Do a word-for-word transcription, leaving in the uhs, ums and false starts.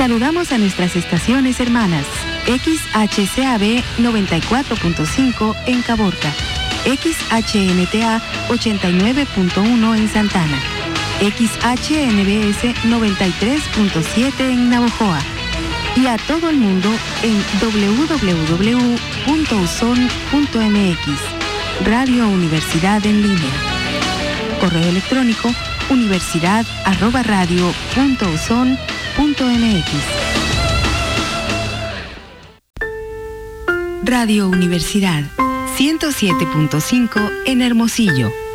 Saludamos a nuestras estaciones hermanas. X H C A B noventa y cuatro punto cinco en Caborca, X H N T A ochenta y nueve punto uno en Santana, X H N B S noventa y tres punto siete en Navojoa y a todo el mundo en doble u doble u doble u punto uson punto m x. Radio Universidad en línea. Correo electrónico universidad arroba radio punto uson punto m x. Radio Universidad ciento siete punto cinco en Hermosillo.